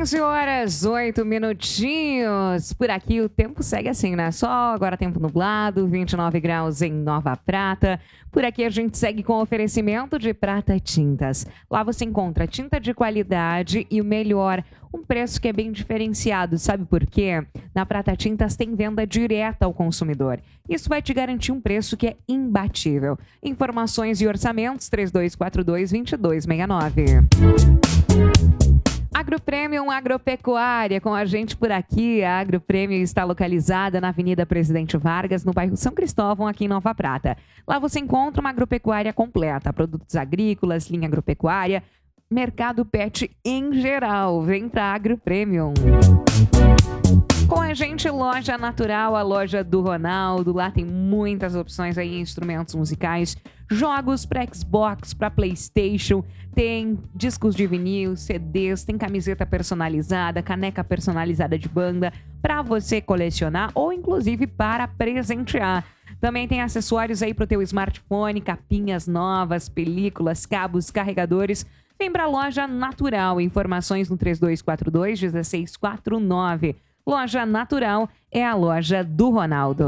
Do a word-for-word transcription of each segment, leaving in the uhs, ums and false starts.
quinze horas, oito minutinhos. Por aqui o tempo segue assim, né? Sol, agora tempo nublado, vinte e nove graus em Nova Prata. Por aqui a gente segue com oferecimento de Prata Tintas. Lá você encontra tinta de qualidade e o melhor, um preço que é bem diferenciado. Sabe por quê? Na Prata Tintas tem venda direta ao consumidor. Isso vai te garantir um preço que é imbatível. Informações e orçamentos três dois quatro dois, dois dois seis nove. Agropremium Agropecuária, com a gente por aqui. A Agropremium está localizada na Avenida Presidente Vargas, no bairro São Cristóvão, aqui em Nova Prata. Lá você encontra uma agropecuária completa, produtos agrícolas, linha agropecuária, mercado pet em geral. Vem para a Agropremium. Com a gente, Loja Natural, a loja do Ronaldo. Lá tem muitas opções aí, instrumentos musicais, jogos para Xbox, para PlayStation, tem discos de vinil, C Ds, tem camiseta personalizada, caneca personalizada de banda para você colecionar ou inclusive para presentear. Também tem acessórios aí para o teu smartphone, capinhas novas, películas, cabos, carregadores. Vem para a Loja Natural. Informações no três dois quatro dois, um seis quatro nove. Loja Natural é a loja do Ronaldo.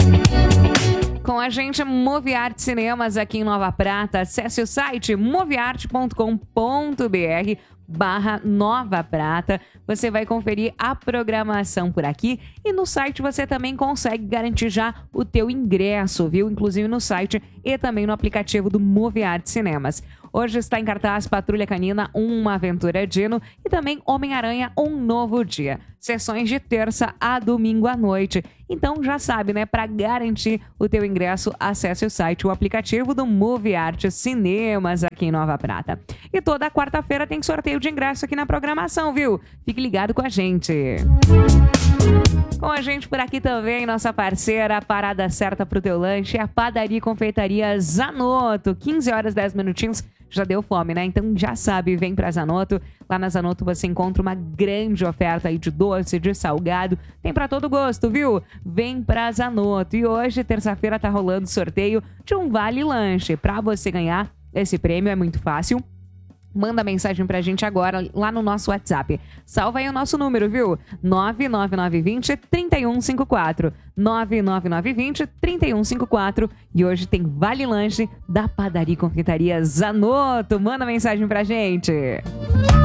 Com a gente, Moviarte Cinemas aqui em Nova Prata. Acesse o site moviarte ponto com ponto br barra Nova Prata. Você vai conferir a programação por aqui e no site você também consegue garantir já o teu ingresso, viu? Inclusive no site e também no aplicativo do Moviarte Cinemas. Hoje está em cartaz Patrulha Canina, Uma Aventura Dino e também Homem-Aranha, Um Novo Dia. Sessões de terça a domingo à noite. Então já sabe, né? Para garantir o teu ingresso, acesse o site, o aplicativo do Moviarte Cinemas aqui em Nova Prata. E toda quarta-feira tem sorteio de ingresso aqui na programação, viu? Fique ligado com a gente. Com a gente por aqui também, nossa parceira, a parada certa pro teu lanche, a Padaria e Confeitaria Zanotto. quinze horas, dez minutinhos. Já deu fome, né? Então já sabe, vem pra Zanotto. Lá na Zanotto você encontra uma grande oferta aí de doce, de salgado. Tem pra todo gosto, viu? Vem pra Zanotto. E hoje, terça-feira, tá rolando sorteio de um Vale Lanche. Pra você ganhar esse prêmio é muito fácil. Manda mensagem pra gente agora lá no nosso WhatsApp. Salva aí o nosso número, viu? nove nove nove dois zero, três um cinco quatro. nove nove nove dois zero, três um cinco quatro. E hoje tem Vale Lanche da Padaria e Confeitaria Zanotto. Manda mensagem pra gente.